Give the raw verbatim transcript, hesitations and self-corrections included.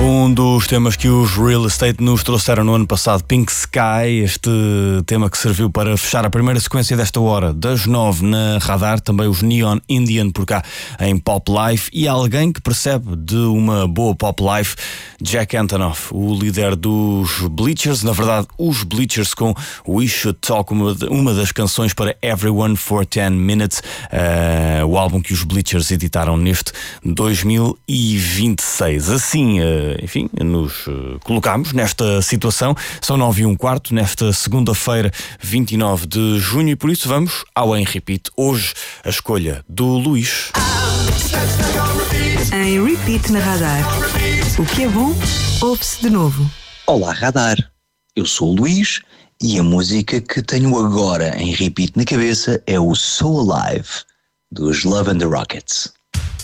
Um dos temas que os Real Estate nos trouxeram no ano passado, Pink Sky, este tema que serviu para fechar a primeira sequência desta hora, das nove na Radar, também os Neon Indian por cá em Pop Life, e alguém que percebe de uma boa Pop Life, Jack Antonoff, o líder dos Bleachers, na verdade os Bleachers com We Should Talk, uma, uma das canções para Everyone for ten minutes, uh, o álbum que os Bleachers editaram neste dois mil e vinte e seis. Assim, uh, enfim, nos uh, colocámos nesta situação. São nove e um quarto, nesta segunda-feira, vinte e nove de junho, e por isso vamos ao Em Repeat. Hoje, a escolha do Luís. Em Repeat na Radar. O que é bom, ouve-se de novo. Olá, Radar. Eu sou o Luís e a música que tenho agora em repeat na cabeça é o So Alive, dos Love and the Rockets.